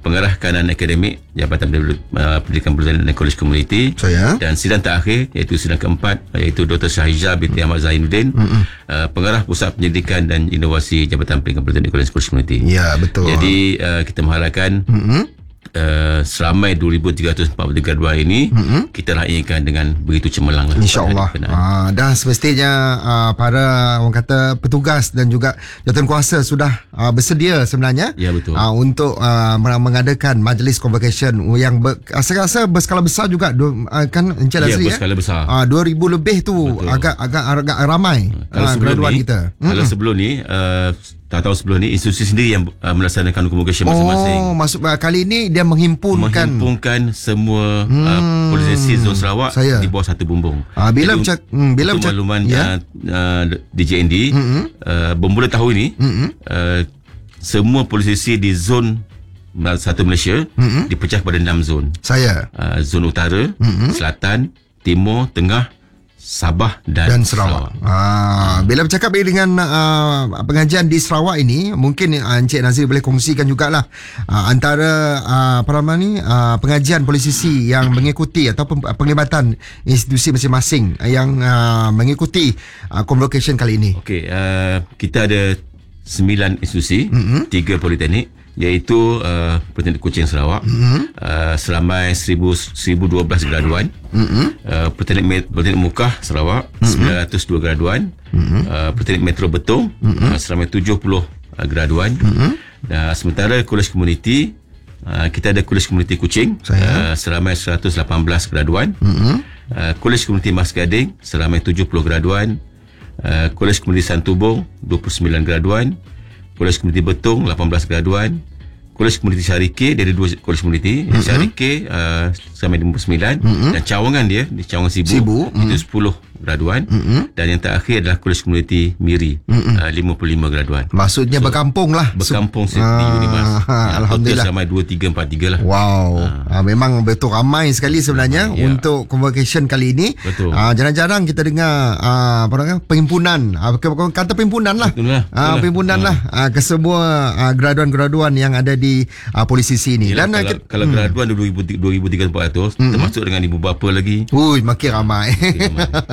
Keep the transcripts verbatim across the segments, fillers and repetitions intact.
pengarah kanan akademik Jabatan Pendidikan Perluan dan Kolej Komuniti. Saya. Dan sidang terakhir iaitu sidang keempat iaitu Doktor Syahizah binti Ahmad Zainuddin, mm-hmm. uh, pengarah Pusat Pendidikan dan Inovasi Jabatan Pendidikan Perluan dan Kolej Komuniti. Ya, betul. Jadi uh, kita mengharapkan mm-hmm. Uh, seramai dua ribu tiga ratus empat puluh tiga graduan ini mm-hmm. kita raikan dengan begitu cemerlang lah, InsyaAllah. uh, Dan semestinya uh, para orang kata petugas dan juga jawatankuasa sudah uh, bersedia sebenarnya, ya, betul. Uh, untuk uh, mengadakan majlis convocation yang ber, saya rasa berskala besar juga, uh, kan Encik Nazri, ya, berskala besar. uh, dua ribu lebih tu. Betul. agak agak agak ramai uh, graduan ni, kita. Kalau mm-hmm. sebelum ni uh, tahun sebelum ni institusi sendiri yang uh, melaksanakan convocation masing-masing. Oh, maksud uh, kali ini dia menghimpunkan menghimpunkan semua hmm, uh, polisisi zon Sarawak saya. di bawah satu bumbung. Uh, bila Jadi, bercak, hmm, bila untuk makluman ya? uh, uh, D J N D, mm-hmm. uh, bermula tahun ini mm-hmm. uh, semua polisisi di zon satu Malaysia mm-hmm. dipecah kepada enam zon. Saya. Uh, zon utara, mm-hmm. selatan, timur, tengah, Sabah dan, dan Sarawak. Sarawak. Ah, bila bercakap dengan uh, pengajian di Sarawak ini, mungkin uh, Encik Nazri boleh kongsikan jugalah uh, antara uh, apa nama ni uh, pengajian polisisi yang mengikuti atau penglibatan institusi masing-masing yang uh, mengikuti uh, convocation kali ini. Okey, uh, kita ada sembilan institusi, mm-hmm. tiga politeknik, iaitu uh, Politeknik Kuching Sarawak, mm-hmm. uh, seramai seribu dua belas graduan, mm-hmm. uh, Politeknik, Politeknik Mukah Sarawak, mm-hmm. sembilan ratus dua graduan, mm-hmm. uh, Politeknik Metro Betong, mm-hmm. uh, seramai tujuh puluh uh, graduan, mm-hmm. dan sementara Kolej Komuniti, uh, kita ada Kolej Komuniti Kuching, uh, seramai seratus lapan belas graduan, mm-hmm. uh, Kolej Komuniti Mas Gading, seramai tujuh puluh graduan, uh, Kolej Komuniti Santubong, dua puluh sembilan graduan, Kolej Komuniti Betong, lapan belas graduan, Kolej Komuniti Syarike, dia ada dua kolej komuniti, mm-hmm. Syarike uh, sampai lima puluh sembilan, mm-hmm. dan cawangan dia di Cawangan Sibu, Sibu itu mm-hmm. sepuluh graduan, mm-hmm. dan yang terakhir adalah Kolej Komuniti Miri, mm-hmm. uh, lima puluh lima graduan. Maksudnya so, berkampung lah. Berkampung so, di Unimas. Ah, Alhamdulillah. Sampai dua tiga empat tiga lah. Wow. Ah. Ah, memang betul ramai sekali sebenarnya, ya. Untuk convocation kali ini. Betul. Ah, jarang-jarang kita dengar ah, apa namanya perhimpunan, ah, kata perhimpunan lah. Betul lah. Ah, perhimpunan ah. lah ah, ke semua ah, graduan-graduan yang ada di ah, polisi sini. Yelah, dan kalau, kita, kalau hmm. graduan dua ribu tiga ratus, hmm. termasuk dengan ibu bapa lagi. Ui, makin ramai. Makin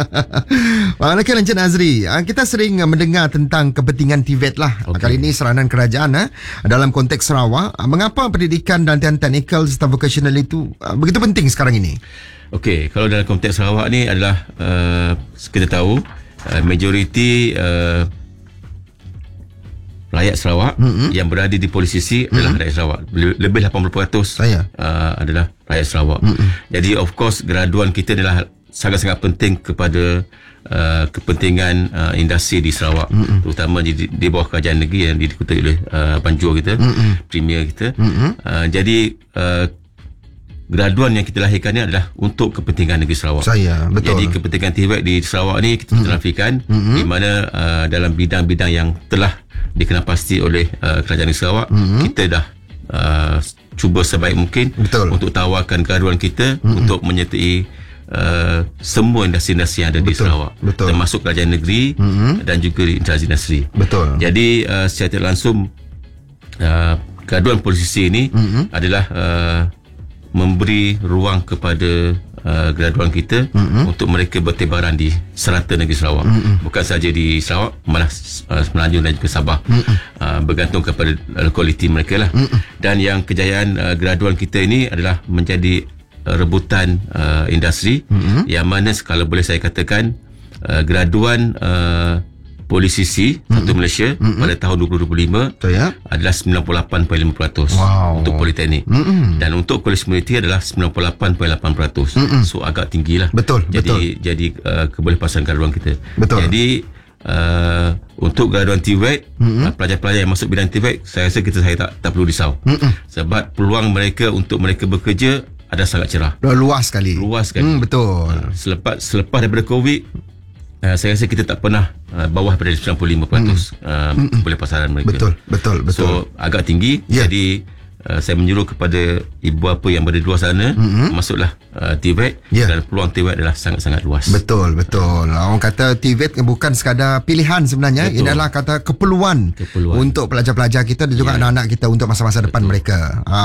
ramai. Waalaikumsalam Encik Nazri. Kita sering mendengar tentang kepentingan T V E T lah. Okay. Kali ini seranan kerajaan eh, dalam konteks Sarawak. Mengapa pendidikan dan teknikal serta vocational itu begitu penting sekarang ini? Okey, kalau dalam konteks Sarawak ni adalah uh, kita tahu uh, majoriti uh, rakyat Sarawak mm-hmm. yang berada di polisisi mm-hmm. adalah rakyat Sarawak. Lebih lapan puluh peratus uh, adalah rakyat Sarawak. Mm-hmm. Jadi of course graduan kita adalah sangat-sangat penting kepada uh, kepentingan uh, industri di Sarawak, mm-hmm. terutama di, di bawah kerajaan negeri yang dikutai oleh uh, Banjur kita, mm-hmm. Premier kita. Mm-hmm. Uh, jadi uh, graduan yang kita lahirkan ni adalah untuk kepentingan negeri Sarawak. Saya, betul. Jadi kepentingan T V E T di Sarawak ni kita mm-hmm. nafikan, mm-hmm. di mana uh, dalam bidang-bidang yang telah dikenal pasti oleh uh, kerajaan negeri Sarawak, mm-hmm. kita dah uh, cuba sebaik mungkin, betul. Untuk tawarkan graduan kita mm-hmm. untuk menyertai Uh, semua industri-industri yang ada betul, di Sarawak, betul. Termasuk kerajaan negeri mm-hmm. dan juga industri-industri. Betul. Jadi uh, secara tidak langsung uh, graduan polisisi ini mm-hmm. adalah uh, memberi ruang kepada uh, graduan kita mm-hmm. untuk mereka bertebaran di serata negeri Sarawak, mm-hmm. bukan saja di Sarawak, malah uh, Semenanjung dan juga Sabah, mm-hmm. uh, bergantung kepada uh, kualiti mereka lah. Mm-hmm. Dan yang kejayaan uh, graduan kita ini adalah menjadi rebutan uh, industri, mm-hmm. yang mana kalau boleh saya katakan uh, graduan uh, polisisi mm-hmm. satu Malaysia mm-hmm. pada tahun dua ribu dua puluh lima saya adalah sembilan puluh lapan perpuluhan lima peratus wow. untuk politeknik, mm-hmm. dan untuk kolej komuniti adalah sembilan puluh lapan perpuluhan lapan peratus, mm-hmm. so agak tinggi lah. Betul. Jadi betul. jadi uh, kebolehpasan graduan kita. Betul. Jadi uh, untuk graduan T V E T, mm-hmm. uh, pelajar-pelajar yang masuk bidang T V E T, saya rasa kita saya tak, tak perlu risau, mm-hmm. sebab peluang mereka untuk mereka bekerja ada sangat cerah. Luas sekali. Luas sekali. Hmm, betul. Uh, selepas selepas daripada COVID, uh, saya rasa kita tak pernah uh, bawah daripada sembilan puluh lima peratus hmm. uh, hmm. boleh pasaran mereka. Betul, betul, betul. So agak tinggi. Yeah. Jadi uh, saya menyuruh kepada ibu bapa yang berada di luar sana, mm-hmm. masuklah uh, T V E T, yeah. dan peluang T V E T adalah sangat-sangat luas. Betul, betul. Orang kata T V E T bukan sekadar pilihan sebenarnya, betul. Ini adalah kata keperluan, keperluan untuk pelajar-pelajar kita dan juga yeah. anak-anak kita untuk masa-masa depan betul. Mereka. Uh,